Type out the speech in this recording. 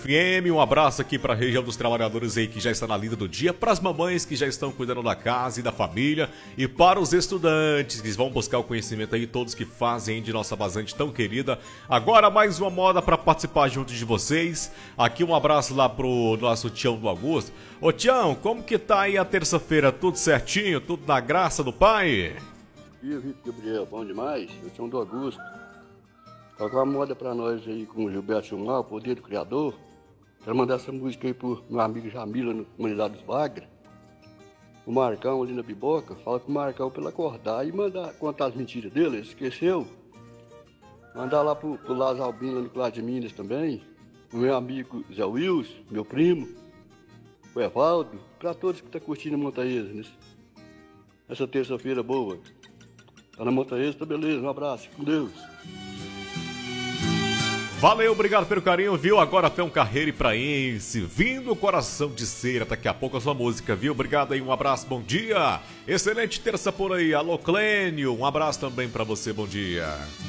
FM, um abraço aqui para a região dos trabalhadores aí que já está na lida do dia, para as mamães que já estão cuidando da casa e da família e para os estudantes que vão buscar o conhecimento aí, todos que fazem de nossa vazante tão querida. Agora mais uma moda para participar junto de vocês. Aqui um abraço lá pro nosso Tião do Augusto. Ô Tião, como que tá aí a terça-feira? Tudo certinho? Tudo na graça do Pai? E o Vitor Gabriel, bom demais? O Tião do Augusto. Tocar uma moda pra nós aí com o Gilberto Gilmar, o Poder do Criador. Quero mandar essa música aí pro meu amigo Jamila, na comunidade dos Bagres. O Marcão ali na Biboca, fala com o Marcão pra ele acordar e mandar contar as mentiras dele, ele esqueceu. Mandar lá pro Lázaro Albino, lá no Claro de Minas também. O meu amigo Zé Wilson, meu primo. O Evaldo, pra todos que estão curtindo a Montaísa, nessa terça-feira boa. Tá na Montaísa, tá beleza, um abraço, com Deus. Valeu, obrigado pelo carinho, viu? Agora tem um Carreiro Praense, vindo o Coração de Cera, daqui a pouco a sua música, viu? Obrigado aí, um abraço, bom dia. Excelente terça por aí, alô Clênio, um abraço também pra você, bom dia.